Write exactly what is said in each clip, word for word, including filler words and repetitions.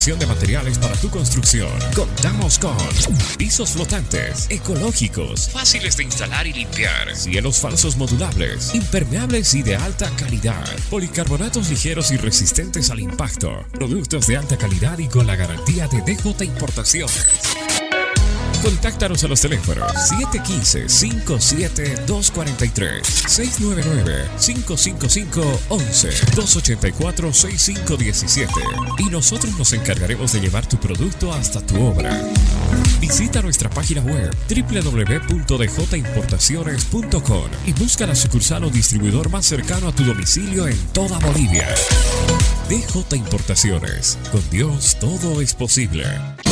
De materiales para tu construcción. Contamos con pisos flotantes, ecológicos, fáciles de instalar y limpiar, cielos falsos modulables, impermeables y de alta calidad, policarbonatos ligeros y resistentes al impacto, productos de alta calidad y con la garantía de D J Importaciones. Contáctanos a los teléfonos siete uno cinco, cinco siete dos cuatro tres, seis nueve nueve, cinco cinco cinco, once, dos ocho cuatro, seis cinco uno siete y nosotros nos encargaremos de llevar tu producto hasta tu obra. Visita nuestra página web doble u doble u doble u punto d j importaciones punto com y busca la sucursal o distribuidor más cercano a tu domicilio en toda Bolivia. D J Importaciones. Con Dios todo es posible.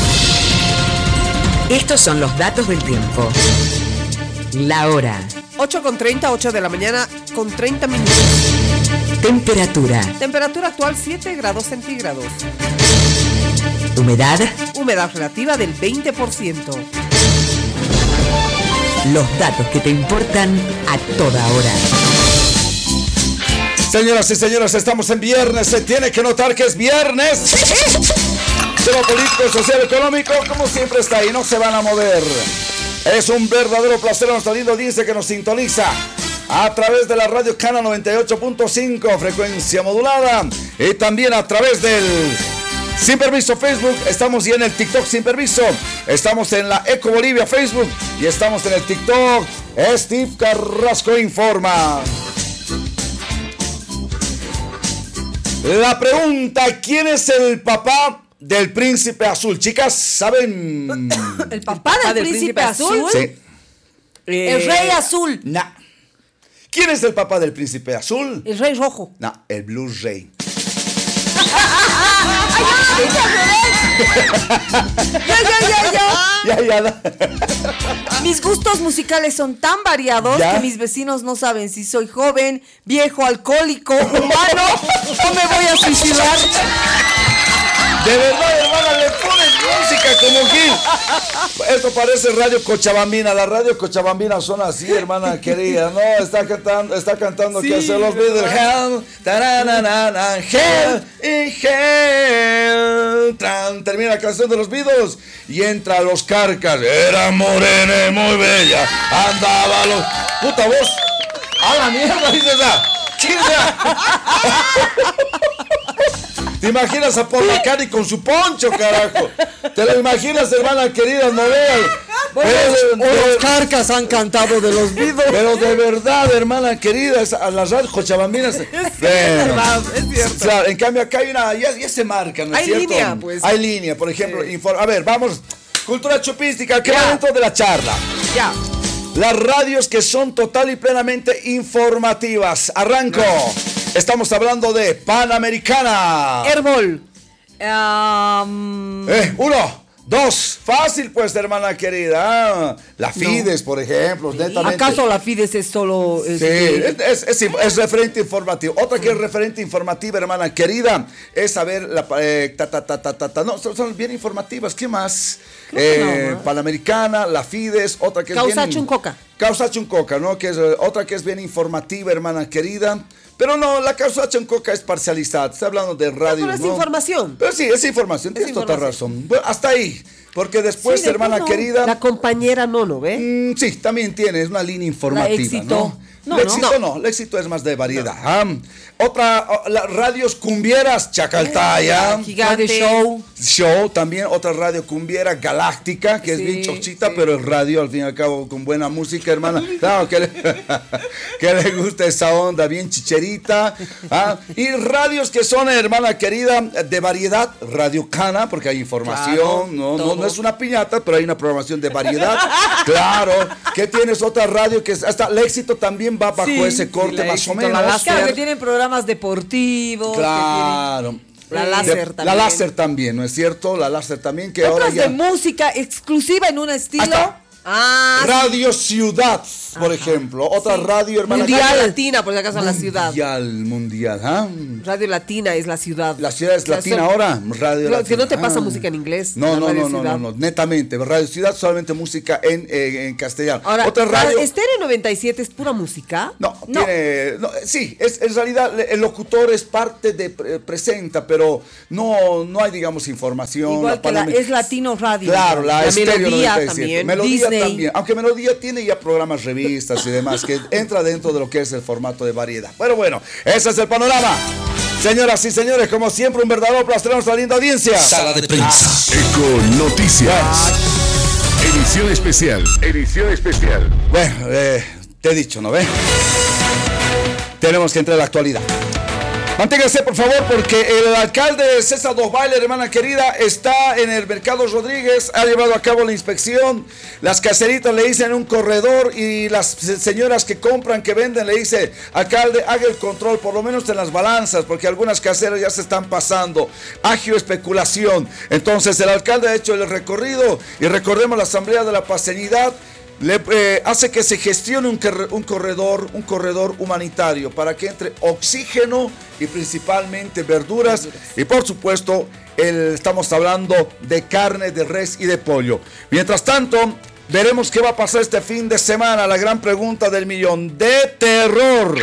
Estos son los datos del tiempo. La hora. ocho con treinta, ocho de la mañana con treinta minutos. Temperatura. Temperatura actual siete grados centígrados. Humedad. Humedad relativa del veinte por ciento. Los datos que te importan a toda hora. Señoras y señores, estamos en viernes. Se tiene que notar que es viernes. Tema político, social, económico, como siempre está ahí, no se van a mover. Es un verdadero placer a nuestra linda audiencia que nos sintoniza a través de la Radio Cana noventa y ocho punto cinco, frecuencia modulada, y también a través del Sin Permiso Facebook. Estamos ya en el TikTok Sin Permiso, estamos en la Eco Bolivia Facebook y estamos en el TikTok Steve Carrasco Informa. La pregunta: ¿quién es el papá del príncipe azul? Chicas, ¿saben? ¿El papá del, del príncipe, príncipe azul? Sí. Eh, el rey azul. No. ¿Quién es el papá del príncipe azul? El rey rojo. No, el Blue Rey. Ya, ya, ya, ya. Ya, ya. Mis gustos musicales son tan variados ¿Ya? que mis vecinos no saben si soy joven, viejo, alcohólico, humano o me voy a suicidar. De verdad, hermana, le pones música como Gil. Esto parece Radio Cochabambina. La Radio Cochabambina son así, hermana querida. No, está cantando, está cantando sí, que hace los Beatles. Hell, taranana, hell y hell. Tran, termina la canción de los Beatles y entra los Carcas. Era morena y muy bella. Andaba los. Puta voz. A la mierda, dices esa. ¿Te imaginas a Paul McCartney con su poncho, carajo? ¿Te lo imaginas, hermana querida? No veas. Bueno, los Carcas han cantado de los Beatles. Pero de verdad, hermana querida, a las radios cochabambinas. Es verdad, es cierto. Claro, en cambio acá hay una, ya, ya se marca, ¿no es hay cierto? Hay línea, pues. Hay línea, por ejemplo. Sí. Inform- a ver, vamos. Cultura chupística, que va dentro de la charla. Ya. Las radios que son total y plenamente informativas. Arranco. Estamos hablando de Panamericana. Herbol. Um... Eh, uno, dos. Fácil, pues, hermana querida. La Fides, no. por ejemplo, netamente. ¿Acaso la Fides es solo...? Es, sí, es, es, es, es referente informativo. Otra que es referente informativa, hermana querida, es saber la... Eh, ta, ta, ta, ta, ta, ta. No, son, son bien informativas. ¿Qué más? Eh, no, Panamericana, la Fides, otra que es Causa bien... Chuncoca. Causa Chuncoca, ¿no? Que es uh, otra que es bien informativa, hermana querida. Pero no, la Causa Chuncoca es parcializada. Está hablando de radio. No, pero es ¿no? información. Pero sí, es información. Tienes toda razón. Bueno, hasta ahí. Porque después, sí, de hermana no. querida... La compañera Nono, ¿ve? Mmm, sí, también tiene, es una línea informativa, la éxito. ¿no? No, el éxito no. no, el éxito es más de variedad. No. Ah, otra, oh, las radios cumbieras, Chacaltaya. Gigante Show. Show, también otra radio cumbiera, Galáctica, que sí, es bien chochita, sí. pero es radio, al fin y al cabo, con buena música, hermana. Claro, que le, que le gusta esa onda, bien chicherita. Ah, y radios que son, hermana querida, de variedad, Radio Cana, porque hay información, claro, no, no, no es una piñata, pero hay una programación de variedad. Claro, que tienes otra radio que es, hasta el éxito también va bajo sí, ese corte, sí, más éxito, o menos. La claro, que tienen programas deportivos. Claro. Que la láser de, también. La láser también, ¿no es cierto? La láser también que Otras ahora ya... de música exclusiva en un estilo Ah, Radio Ciudad, por Ajá. ejemplo. Otra Sí. radio, hermana. Mundial Carla. Latina, por si acaso, la ciudad. Mundial, mundial, ¿ah? Radio Latina es la ciudad. La ciudad es O sea, latina son- ahora. Radio Pero Latina. que no te pasa Ah. música en inglés. No, la no, Radio no, no, Ciudad. no, no, netamente. Radio Ciudad solamente música en, eh, en castellano. Ahora, Otra radio. ¿Estéreo noventa y siete es pura música? No, tiene. No, sí, es, en realidad el locutor es parte de pre- presenta, pero no, no hay, digamos, información. Igual que la, palabra- es Latino Radio. Claro, la, la Estéreo Melodía noventa y siete. también. Melodía Disney. también. Aunque Melodía tiene ya programas, revistas y demás, que entra dentro de lo que es el formato de variedad. Pero bueno, ese es el panorama. Señoras y señores, como siempre, un verdadero placer a nuestra linda audiencia. Sala de prensa. Eco Noticias. Edición especial. Edición especial. Bueno, eh, te he dicho, ¿no ve? Tenemos que entrar a la actualidad. Manténgase, por favor, porque el alcalde César Dosweiler, hermana querida, está en el Mercado Rodríguez, ha llevado a cabo la inspección. Las caseritas le dicen un corredor y las señoras que compran, que venden, le dicen, alcalde, haga el control, por lo menos en las balanzas, porque algunas caseras ya se están pasando. Agio especulación. Entonces, el alcalde ha hecho el recorrido y recordemos la asamblea de la paseñidad. Le, eh, hace que se gestione un, un corredor, un corredor humanitario para que entre oxígeno y principalmente verduras, verduras. Y por supuesto el, estamos hablando de carne de res y de pollo. Mientras tanto, veremos qué va a pasar este fin de semana. La gran pregunta del millón de terror.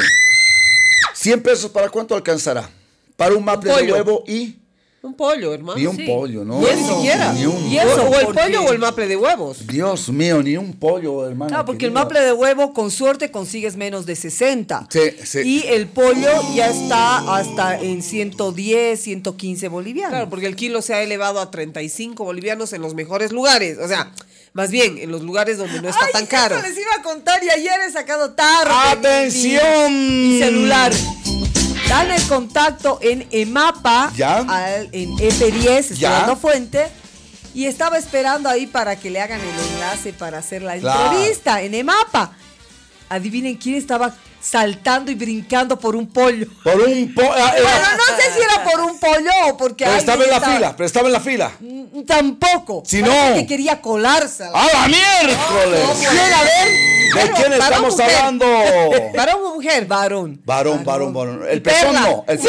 cien pesos, ¿para cuánto alcanzará? Para un maple de huevo y... Un pollo, hermano. Ni un sí. pollo, ¿no? Ni eso, siquiera. Ni un ¿Y eso? O el porque... pollo o el maple de huevos. Dios mío, ni un pollo, hermano. Claro, porque querido. el maple de huevo, con suerte, consigues menos de sesenta. Sí, sí. Y el pollo ya está hasta en ciento diez, ciento quince bolivianos. Claro, porque el kilo se ha elevado a treinta y cinco bolivianos en los mejores lugares. O sea, más bien, en los lugares donde no está Ay, tan caro. Eso les iba a contar y ayer he sacado tarde. ¡Atención! Mi, mi celular. Dan el contacto en EMAPA, ¿Ya? Al, en F diez, estoy ¿Ya? dando fuente, y estaba esperando ahí para que le hagan el enlace para hacer la Claro. entrevista en EMAPA. Adivinen quién estaba saltando y brincando por un pollo. Por un pollo. Bueno, no sé si era por un pollo o porque Pero alguien estaba en la fila, pero estaba en la fila. Mm, Tampoco. Si Parece no. que quería colarse. a la- ¡A la miércoles! No, ¿quién? A ver. ¿De Bueno, quién varón, estamos mujer. hablando? ¿Varón o mujer? Varón. Varón, varón, varón. El Y pezón perla. no. El Sí.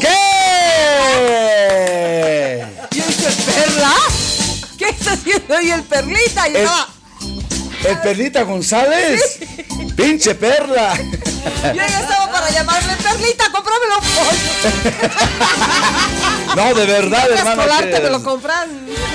¿Qué? Yo dije, ¿perla? ¿Qué está haciendo ahí el perlita? Y El- estaba- ¿El Perlita González? ¡Pinche perla! yo ya estaba para llamarle Perlita, cómpramelo un pollo. No, de verdad, Si hermano. colarte, que- me lo compran.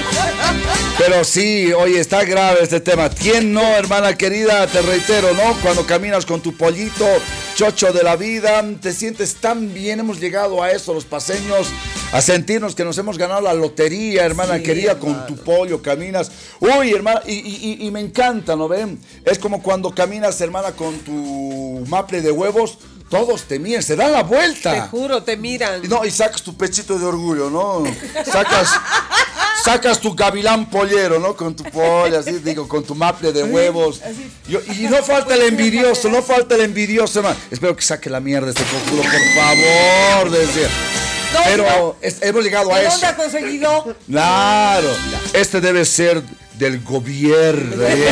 Pero sí, oye, está grave este tema. ¿Quién no, hermana querida? Te reitero, ¿no? Cuando caminas con tu pollito, chocho de la vida, te sientes tan bien. Hemos llegado a eso, los paseños, a sentirnos que nos hemos ganado la lotería, hermana Sí, querida, hermano. con tu pollo, caminas. Uy, hermana, y, y, y, y me encanta, ¿no ven? Es como cuando caminas, hermana, con tu maple de huevos, todos te miran, se dan la vuelta. Te juro, te miran. Y No, y sacas tu pechito de orgullo, ¿no? Sacas, sacas tu gavilán pollero, ¿no? Con tu pollo, así digo, con tu maple de huevos. Yo- y no falta el envidioso, no falta el envidioso, hermano. Espero que saque la mierda este conjuro, por favor, decía. No, Pero es- hemos llegado a ¿De eso. dónde ha conseguido? Claro, este debe ser del gobierno.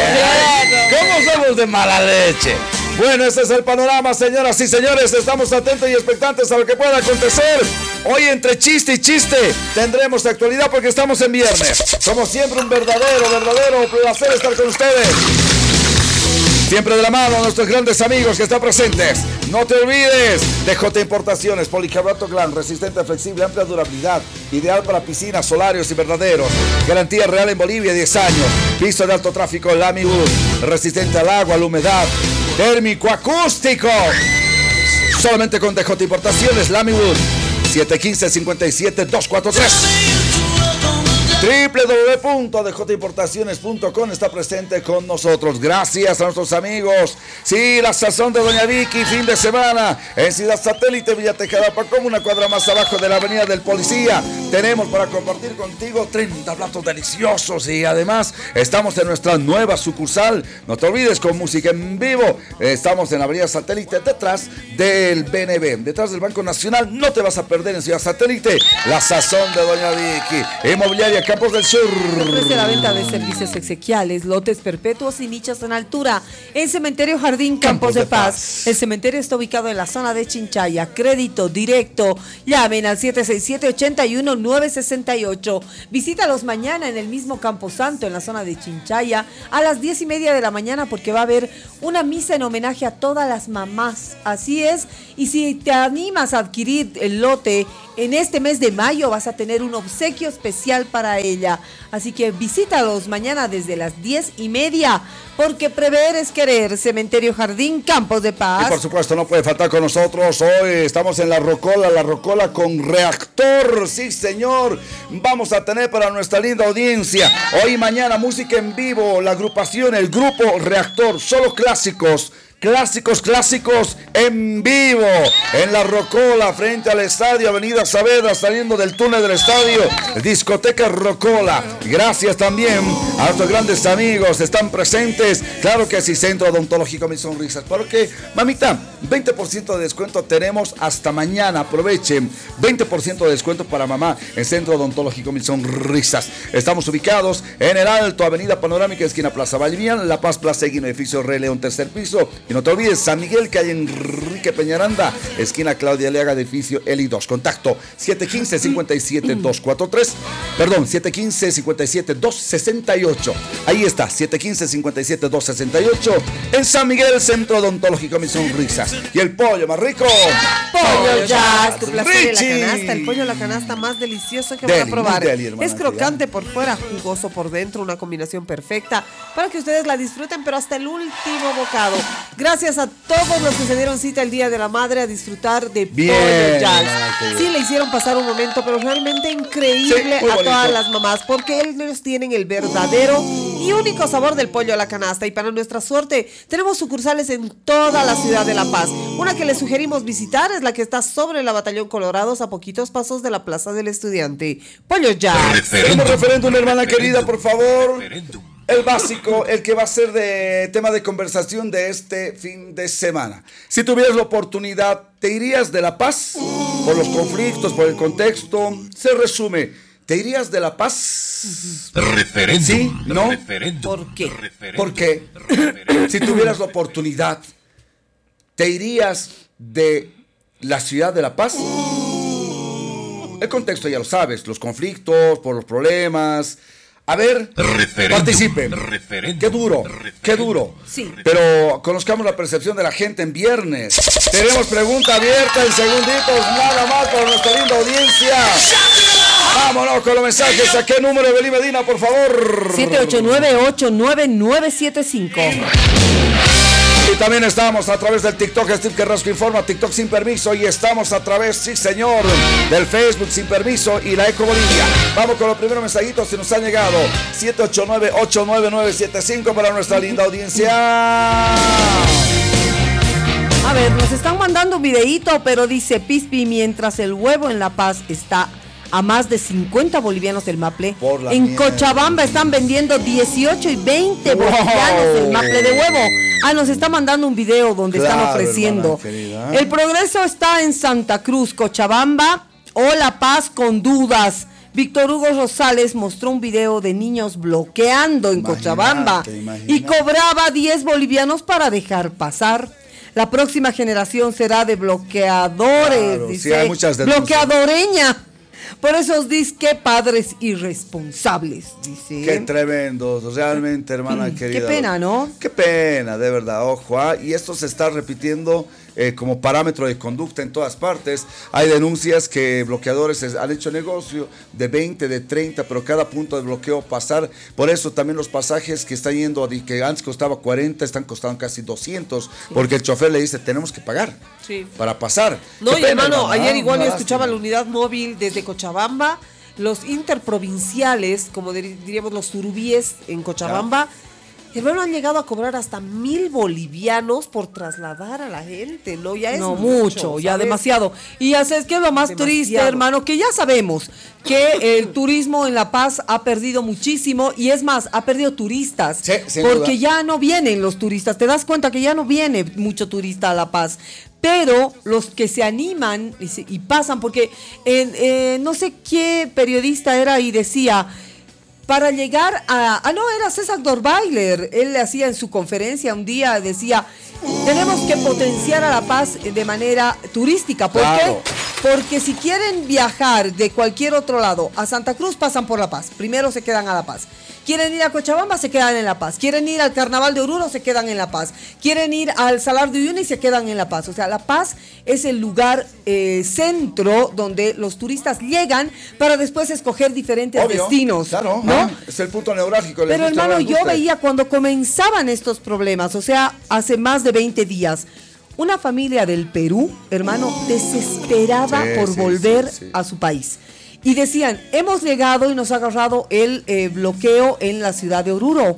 ¿Cómo somos de mala leche? Bueno, ese es el panorama, señoras y señores. Estamos atentos y expectantes a lo que pueda acontecer. Hoy, entre chiste y chiste, tendremos actualidad porque estamos en viernes. Como siempre, un verdadero, verdadero placer estar con ustedes. Siempre de la mano a nuestros grandes amigos que están presentes. No te olvides de J Importaciones, policarbonato Glan, resistente, flexible, amplia durabilidad, ideal para piscinas, solarios y verdaderos. Garantía real en Bolivia, diez años. Piso de alto tráfico Lamibus, resistente al agua, a la humedad, térmico, acústico. Solamente con D J Importaciones, Lamibus, siete uno cinco, cinco siete, dos cuatro tres. doble u doble u doble u punto d j importaciones punto com está presente con nosotros. Gracias a nuestros amigos. Sí, la sazón de Doña Vicky, fin de semana en Ciudad Satélite, Villa Tejada, como una cuadra más abajo de la Avenida del Policía. Tenemos para compartir contigo treinta platos deliciosos y además estamos en nuestra nueva sucursal. No te olvides, con música en vivo. Estamos en la Avenida Satélite, detrás del B N B, detrás del Banco Nacional. No te vas a perder en Ciudad Satélite la sazón de Doña Vicky. Inmobiliaria Campos del Sur. Ofrece la venta de servicios exequiales, lotes perpetuos y nichos en altura. En Cementerio Jardín Campos, Campos de, de Paz. Paz. El cementerio está ubicado en la zona de Chinchaya. Crédito directo. Llamen al siete seis siete, ocho uno, nueve seis ocho. Visítalos mañana en el mismo Camposanto, en la zona de Chinchaya, a las diez y media de la mañana, porque va a haber una misa en homenaje a todas las mamás. Así es. Y si te animas a adquirir el lote en este mes de mayo, vas a tener un obsequio especial para ella. Así que visítalos mañana desde las diez y media, porque prever es querer. Cementerio Jardín Campos de Paz. Y por supuesto no puede faltar con nosotros hoy. Estamos en La Rocola, La Rocola con Reactor. Sí, señor. Vamos a tener para nuestra linda audiencia hoy y mañana música en vivo. La agrupación, el grupo Reactor. Solo clásicos. Clásicos, clásicos en vivo en La Rocola, frente al estadio Avenida Saavedra, saliendo del túnel del estadio, discoteca Rocola. Gracias también a nuestros grandes amigos, están presentes, claro que sí, Centro Odontológico Mis Sonrisas. Porque, mamita, veinte por ciento de descuento tenemos hasta mañana, aprovechen, veinte por ciento de descuento para mamá en Centro Odontológico Mis Sonrisas. Estamos ubicados en el Alto, Avenida Panorámica, esquina Plaza Vallivian, La Paz, Plaza Eguino, edificio Rey León, tercer piso. Y no te olvides, San Miguel, calle Enrique Peñaranda, esquina Claudia Leaga, edificio Eli dos. Contacto siete uno cinco, cinco siete, dos cuatro tres, perdón, siete uno cinco, cinco siete, dos seis ocho. Ahí está, siete uno cinco, cinco siete, dos seis ocho. En San Miguel, Centro Odontológico Mis Sonrisas. Y el pollo más rico, Pollo Jazz, tu placer en la canasta. El pollo en la canasta más delicioso que van a probar. Deli, hermana, es crocante por fuera, jugoso por dentro, una combinación perfecta para que ustedes la disfruten, pero hasta el último bocado. Gracias a todos los que se dieron cita el Día de la Madre a disfrutar de Bien, Pollo Jazz. Sí, le hicieron pasar un momento, pero realmente increíble sí, a todas las mamás, porque ellos tienen el verdadero y único sabor del pollo a la canasta. Y para nuestra suerte, tenemos sucursales en toda la ciudad de La Paz. Una que les sugerimos visitar es la que está sobre la Batallón Colorados, a poquitos pasos de la Plaza del Estudiante. Pollo Jazz. Tenemos referéndum, hermana querida, por favor. El básico, el que va a ser de tema de conversación de este fin de semana. Si tuvieras la oportunidad, ¿te irías de La Paz? Por los conflictos, por el contexto. Se resume, ¿te irías de La Paz? Referéndum. ¿Sí? ¿No? Referéndum. ¿Por qué? ¿Por qué? Si tuvieras la oportunidad, ¿te irías de la ciudad de La Paz? El contexto ya lo sabes, los conflictos, por los problemas. A ver, referéndum, participen. Referéndum, qué duro, referéndum, qué duro. Sí. Pero conozcamos la percepción de la gente en viernes. Tenemos pregunta abierta en segunditos, nada más para nuestra linda audiencia. Vámonos con los mensajes. ¿A qué número, Evelyn Medina, por favor? siete ocho nueve, ocho nueve nueve siete cinco. Y también estamos a través del TikTok, Steve Carrasco Informa, TikTok Sin Permiso. Y estamos a través, sí señor, del Facebook Sin Permiso y la Eco Bolivia. Vamos con los primeros mensajitos que nos han llegado. siete ocho nueve, ocho nueve nueve siete cinco para nuestra linda audiencia. A ver, nos están mandando un videíto, pero dice Pispi, mientras el huevo en La Paz está a más de cincuenta bolivianos el maple, en mierda. Cochabamba están vendiendo dieciocho y veinte wow. bolivianos el maple de huevo. Ah, nos está mandando un video donde claro, están ofreciendo. El progreso está en Santa Cruz, Cochabamba o La Paz con dudas. Víctor Hugo Rosales mostró un video de niños bloqueando en imagínate, Cochabamba imagínate. Y cobraba diez bolivianos para dejar pasar. La próxima generación será de bloqueadores, claro, dice, sí, hay muchas bloqueadoreña. Por eso os dice que padres irresponsables, dice. Qué tremendo, realmente, hermana querida. Qué pena, ¿no? Qué pena, de verdad, ojo. ¿eh? Y esto se está repitiendo eh, como parámetro de conducta en todas partes. Hay denuncias que bloqueadores han hecho negocio de veinte, de treinta, pero cada punto de bloqueo pasar. Por eso también los pasajes que están yendo, que antes costaba cuarenta, están costando casi doscientos, sí. Porque el chofer le dice, tenemos que pagar sí. para pasar. No, y pena, hermano, hermano, ayer igual yo escuchaba la unidad móvil desde Cochabamba, los interprovinciales, como diríamos los surubíes en Cochabamba, ¿ya? Hermano, han llegado a cobrar hasta mil bolivianos por trasladar a la gente, ¿no? Ya es no, mucho, mucho ya demasiado. Y ya sabes que es lo más demasiado. Triste, hermano, que ya sabemos que el turismo en La Paz ha perdido muchísimo y es más, ha perdido turistas. Sí, porque duda. Ya no vienen los turistas. Te das cuenta que ya no viene mucho turista a La Paz. Pero los que se animan y, se, y pasan, porque eh, eh, no sé qué periodista era y decía, para llegar a... Ah, no, era César Dorweiler. Él le hacía en su conferencia un día, decía, tenemos que potenciar a La Paz de manera turística. ¿Por Claro. qué? Porque si quieren viajar de cualquier otro lado a Santa Cruz, pasan por La Paz. Primero se quedan a La Paz. Quieren ir a Cochabamba, se quedan en La Paz. Quieren ir al Carnaval de Oruro, se quedan en La Paz. Quieren ir al Salar de Uyuni, se quedan en La Paz. O sea, La Paz es el lugar eh, centro donde los turistas llegan para después escoger diferentes Obvio, destinos. Claro, ¿no? ah, es el punto neurálgico. les Pero guste o no hermano, les yo guste. veía cuando comenzaban estos problemas, o sea, hace más de veinte días, una familia del Perú, hermano, desesperada Sí, por sí, volver sí, sí. a su país. Y decían, hemos llegado y nos ha agarrado el eh, bloqueo en la ciudad de Oruro.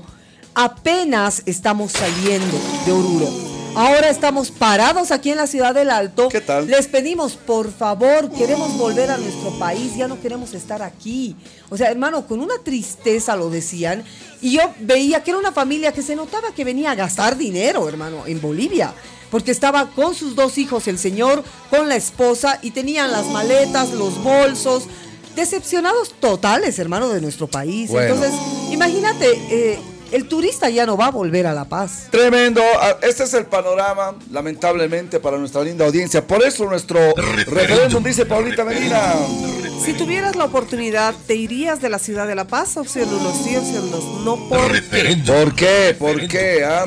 Apenas estamos saliendo de Oruro. Ahora estamos parados aquí en la ciudad del Alto. ¿Qué tal? Les pedimos, por favor, queremos volver a nuestro país, ya no queremos estar aquí. O sea, hermano, con una tristeza lo decían. Y yo veía que era una familia que se notaba que venía a gastar dinero, hermano, en Bolivia. Porque estaba con sus dos hijos, el señor, con la esposa, y tenían las maletas, los bolsos. Decepcionados totales, hermano, de nuestro país. Bueno. Entonces, imagínate, eh, el turista ya no va a volver a La Paz. Tremendo, Ah, este es el panorama, lamentablemente, para nuestra linda audiencia. Por eso nuestro referéndum, dice Paulita Medina. Si tuvieras la oportunidad, ¿te irías de la ciudad de La Paz? Opción uno, sí, opción dos, no. ¿Por qué? ¿Por qué? ¿Por qué? Ah,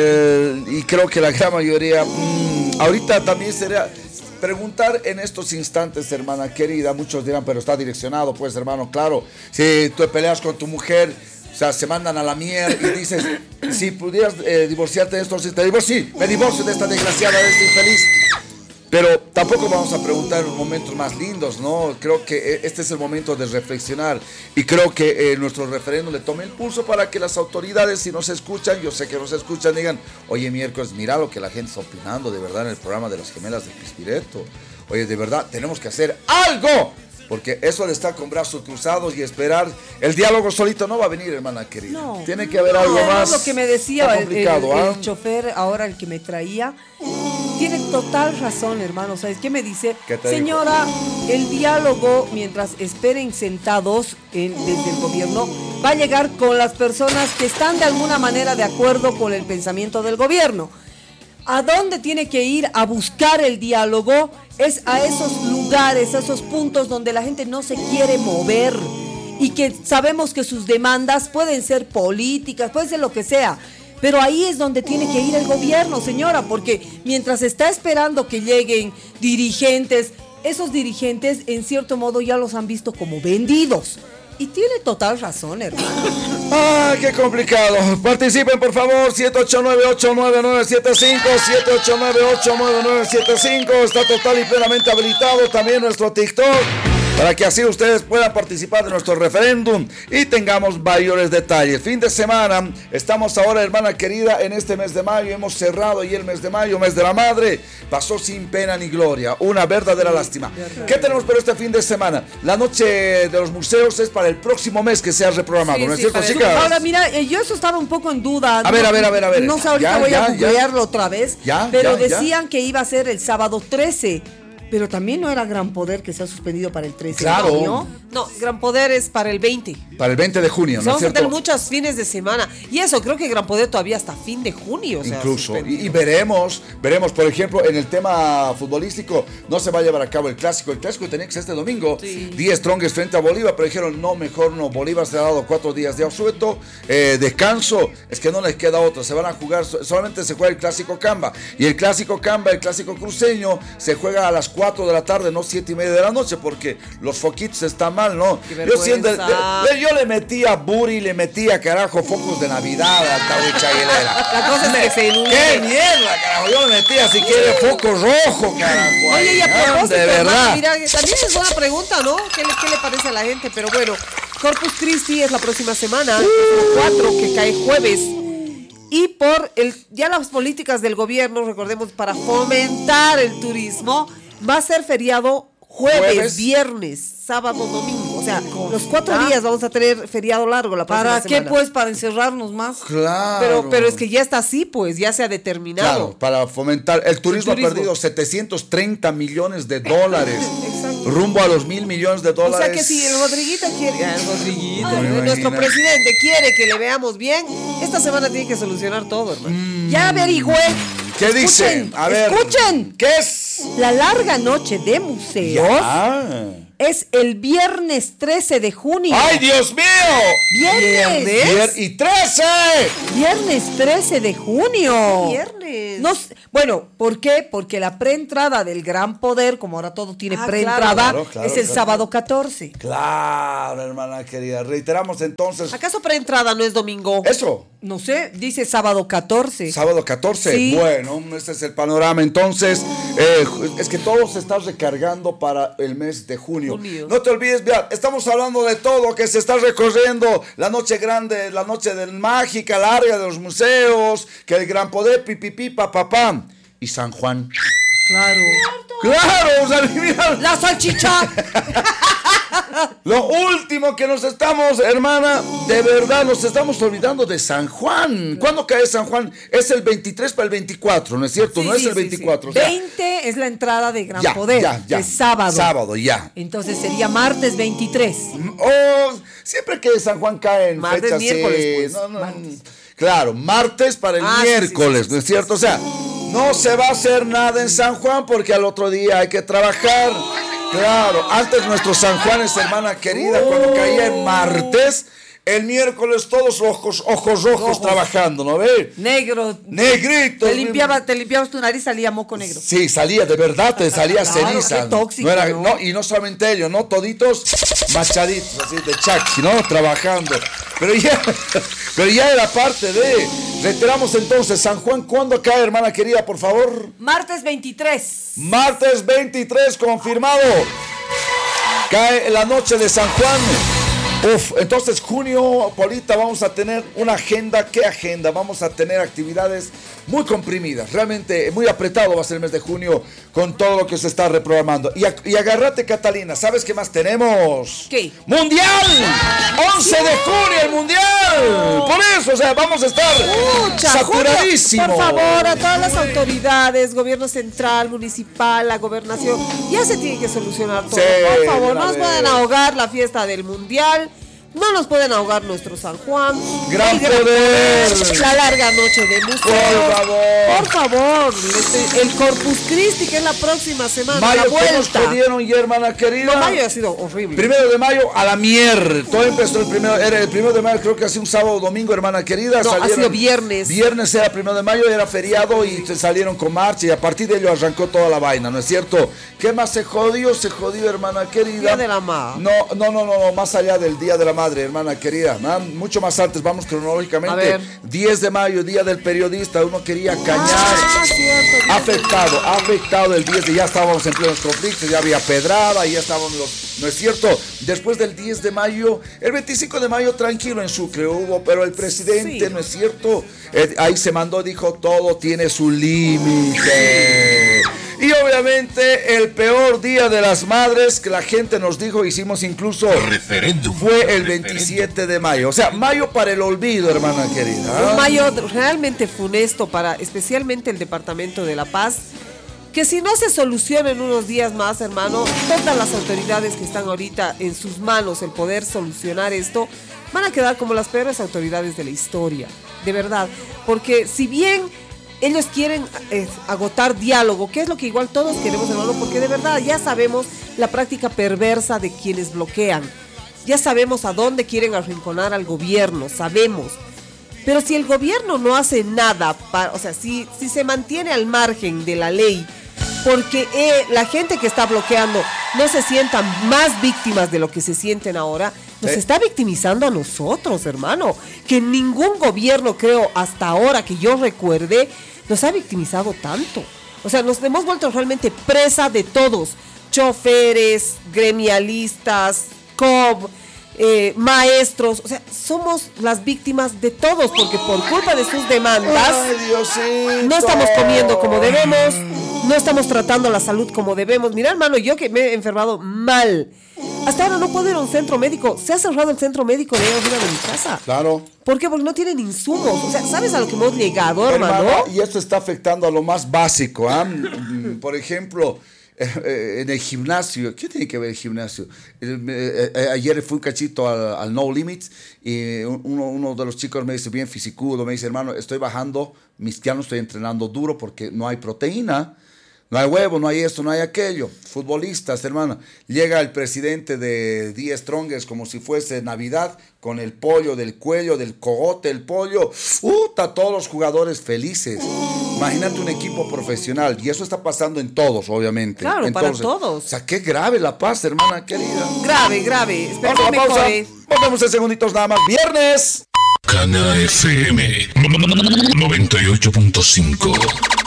eh, y creo que la gran mayoría, mm, ahorita también sería preguntar en estos instantes, hermana querida, muchos dirán, pero está direccionado, pues, hermano, claro, si tú peleas con tu mujer, o sea, se mandan a la mierda y dices, si pudieras eh, divorciarte de esto, si te divorcio, sí, me divorcio de esta desgraciada, de esta infeliz. Pero tampoco vamos a preguntar en los momentos más lindos, ¿no? Creo que este es el momento de reflexionar y creo que eh, nuestro referéndum le tome el pulso para que las autoridades, si nos escuchan, yo sé que nos escuchan, digan, oye, miércoles, mira lo que la gente está opinando de verdad en el programa de las gemelas de Pispireto. Oye, de verdad, tenemos que hacer algo. Porque eso de estar con brazos cruzados y esperar, el diálogo solito no va a venir, hermana querida. No. Tiene que haber algo No, más. lo que me decía Está el, el- complicado, el ¿ah? chofer, ahora el que me traía, tiene total razón, hermano. ¿Sabes qué me dice? ¿Qué te Señora, el diálogo, mientras esperen sentados en- desde el gobierno, va a llegar con las personas que están de alguna manera de acuerdo con el pensamiento del gobierno. ¿A dónde tiene que ir a buscar el diálogo? Es a esos lugares, a esos puntos donde la gente no se quiere mover y que sabemos que sus demandas pueden ser políticas, pueden ser lo que sea. Pero ahí es donde tiene que ir el gobierno, señora, porque mientras está esperando que lleguen dirigentes, esos dirigentes en cierto modo ya los han visto como vendidos. Y tiene total razón, hermano. ¡Ay, qué complicado! Participen, por favor, siete ocho nueve, ocho nueve nueve siete cinco, siete ocho nueve, ocho nueve nueve siete cinco. Está total y plenamente habilitado también nuestro TikTok, para que así ustedes puedan participar de nuestro referéndum y tengamos mayores detalles. Fin de semana, estamos ahora, hermana querida, en este mes de mayo, hemos cerrado y el mes de mayo, mes de la madre, pasó sin pena ni gloria, una verdadera lástima. ¿Qué tenemos para este fin de semana? La noche de los museos es para el próximo mes que se ha reprogramado, Sí, ¿no es sí, cierto, para el- chicas? Ahora, mira, eh, yo eso estaba un poco en duda. A ver, a ver, a ver, a ver. No sé, ahorita Ya, voy ya, a ya. googlearlo otra vez. Ya, pero ya, ya. decían que iba a ser el sábado trece. Pero también no era Gran Poder que se ha suspendido para el trece. Claro. ¿no? No, Gran Poder es para el veinte. Para el veinte de junio, ¿no es Vamos a cierto? tener muchos fines de semana. Y eso, creo que Gran Poder todavía hasta fin de junio. O sea, Incluso, y, suspendido. y veremos, veremos, por ejemplo, en el tema futbolístico, no se va a llevar a cabo el clásico, el clásico tenía que ser este domingo, Sí. diez Strongest frente a Bolívar, pero dijeron, no, mejor no, Bolívar se ha dado cuatro días de asueto, eh, descanso, es que no les queda otro, se van a jugar, solamente se juega el clásico Camba, y el clásico Camba, el clásico cruceño, se juega a las cuatro de la tarde, no siete y media de la noche, porque los foquitos están mal, ¿no? Qué Yo, siendo, vergüenza. le- le- yo le metía Buri, le metía, carajo, focos de Navidad al Tahuicha Aguilera. La cosa es que se ilumine. ¡Qué mierda, carajo! Yo le metía si quiere foco rojo, carajo. Oye, y a Ay, propósito, de hermano, verdad. mira, también es buena pregunta, ¿no? ¿Qué le, qué le parece a la gente? Pero bueno, Corpus Christi es la próxima semana, cuatro, que cae jueves. Y por el ya las políticas del gobierno, recordemos, para fomentar el turismo, va a ser feriado jueves, Jueves. viernes, sábado, domingo. O O sea, los cuatro días vamos a tener feriado largo la próxima ¿Para semana. qué, pues? Para encerrarnos más. Claro. Pero, pero es que ya está así, pues, ya se ha determinado. Claro, para fomentar. El turismo, El turismo. ha perdido setecientos treinta millones de dólares. Exacto. Rumbo a los mil millones de O dólares. sea que si el Rodriguita quiere, ah, el Rodriguito, No me nuestro imagino. presidente quiere que le veamos bien, esta semana tiene que solucionar todo, hermano. Mm. Ya averigüé. ¿Qué dice? Escuchen, A ver. escuchen. ¿Qué es? La larga noche de museos Ya. es el viernes trece de junio. ¡Ay, Dios mío! ¡Viernes! Vier- y trece. Viernes trece de junio. Viernes. No sé- bueno, ¿por qué? Porque la preentrada del Gran Poder, como ahora todo tiene Ah, preentrada, claro, claro, es el claro. sábado catorce. Claro, hermana querida. Reiteramos entonces. ¿Acaso preentrada no es domingo? Eso. No sé, dice sábado catorce. Sábado catorce. Sí. Bueno, este es el panorama. Entonces, eh, es que todo se está recargando para el mes de junio. Junio. No te olvides, mira, estamos hablando de todo que se está recorriendo. La noche grande, la noche del mágica, larga de los museos, que el Gran Poder, pipipi, papapam. Y San Juan. Claro. Claro, o sea, mira, La salchicha. lo último que nos estamos, hermana, de verdad nos estamos olvidando de San Juan. ¿Cuándo cae San Juan? Es el veintitrés para el veinticuatro, ¿no es cierto? Sí, no es sí, el sí, veinticuatro. sí. o sea, veinte es la entrada de Gran ya, Poder. ya, ya. Es sábado. Sábado, ya. Entonces sería martes veintitrés. Oh, siempre que San Juan cae en Martes, fechas miércoles, sí, pues. no, no, Claro, martes para el Ah, sí, miércoles, sí, sí, ¿no es cierto? O sea, no se va a hacer nada en San Juan porque al otro día hay que trabajar. Claro, antes nuestros San Juanes, hermana querida, cuando caía en martes, el miércoles todos ojos, ojos rojos Ojos. trabajando, ¿no ve? Negro. Negritos. Te limpiaba, te limpiabas tu nariz, salía moco negro. Sí, salía, de verdad, te salía Claro, ceniza. qué tóxico, no era, ¿no? no, y no solamente ellos, ¿no? Toditos machaditos, así de chaki, ¿no? Trabajando. Pero ya, pero ya era parte de. Reiteramos entonces, San Juan, ¿cuándo cae, hermana querida, por favor? Martes veintitrés. Martes veintitrés, confirmado. Cae la noche de San Juan. Uf, entonces junio, Polita, vamos a tener una agenda. ¿Qué agenda? Vamos a tener actividades muy comprimidas. Realmente muy apretado va a ser el mes de junio con todo lo que se está reprogramando. Y, a- y agárrate, Catalina, ¿sabes qué más tenemos? ¿Qué? ¡Mundial! once de junio, el Mundial. Por eso, o sea, vamos a estar Mucha, saturadísimos. Julio, por favor, a todas las autoridades, gobierno central, municipal, la gobernación, ya se tiene que solucionar todo. Sí, por de favor, una no nos vez. pueden ahogar la fiesta del mundial. No nos pueden ahogar nuestro San Juan. Gran el poder. La larga noche de museo. Por favor. Por favor. este, el Corpus Christi, que es la próxima semana. Mayo, la ¿qué nos vuelta. jodieron ya, hermana querida? No, mayo ha sido horrible. Primero de mayo a la mierda. Todo empezó el primero, era el primero de mayo, creo que hace un sábado o domingo, hermana querida. No, ha sido viernes. Viernes era primero de mayo, era feriado y se salieron con marcha y a partir de ello arrancó toda la vaina, ¿no es cierto? ¿Qué más se jodió? Se jodió, hermana querida. Día de la Madre. No, no, no, no, no, más allá del Día de la Madre, hermana querida. ¿no? Mucho más antes, vamos cronológicamente. A ver. diez de mayo, Día del Periodista, uno quería cañar. Ah, cierto. Afectado, afectado el diez de ya estábamos en plenos conflictos, ya había pedrada, ya estábamos los, ¿no es cierto? Después del diez de mayo, el veinticinco de mayo tranquilo en Sucre hubo, pero el presidente, Sí. ¿no es cierto? Eh, ahí se mandó, dijo, todo tiene su límite. Y obviamente el peor día de las madres que la gente nos dijo, hicimos incluso, Referéndum. fue el veintisiete de mayo. O sea, mayo para el olvido, hermana querida. Un mayo realmente funesto para especialmente el Departamento de La Paz, que si no se soluciona en unos días más, hermano, todas las autoridades que están ahorita en sus manos el poder solucionar esto, van a quedar como las peores autoridades de la historia, de verdad, porque si bien ellos quieren eh, agotar diálogo, que es lo que igual todos queremos, hermano, porque de verdad ya sabemos la práctica perversa de quienes bloquean, ya sabemos a dónde quieren arrinconar al gobierno, sabemos. Pero si el gobierno no hace nada, para, o sea, si, si se mantiene al margen de la ley, porque eh, la gente que está bloqueando no se sientan más víctimas de lo que se sienten ahora, nos Sí. está victimizando a nosotros, hermano. Que ningún gobierno, creo, hasta ahora que yo recuerde, nos ha victimizado tanto. O sea, nos hemos vuelto realmente presa de todos. Choferes, gremialistas, C O B, eh, maestros. O sea, somos las víctimas de todos, porque por culpa de sus demandas Ay, Diosito. no estamos comiendo como debemos, no estamos tratando la salud como debemos. Mira, hermano, yo que me he enfermado mal, Hasta ahora no puedo ir a un centro médico. Se ha cerrado el centro médico de arriba de mi casa. Claro. ¿Por qué? Porque no tienen insumos. O sea, ¿sabes a lo que hemos llegado, hermano? Hermano, y esto está afectando a lo más básico. ¿eh? Por ejemplo, eh, en el gimnasio. ¿Qué tiene que ver el gimnasio? Eh, eh, ayer fui un cachito al, al No Limits y uno, uno de los chicos me dice, bien fisicudo, me dice, hermano, estoy bajando, mis ya no estoy entrenando duro porque no hay proteína. No hay huevo, no hay esto, no hay aquello. Futbolistas, hermano. Llega el presidente de The Strongest como si fuese Navidad, con el pollo del cuello, del cogote, el pollo. ¡Uta! Todos los jugadores felices. Imagínate un equipo profesional. Y eso está pasando en todos, obviamente. Claro, en para todos. todos. O sea, qué grave La Paz, hermana querida. Grave, grave. Espero Vamos a que la pausa. mejore. Volvemos en segunditos nada más. ¡Viernes! Cana F M noventa y ocho punto cinco.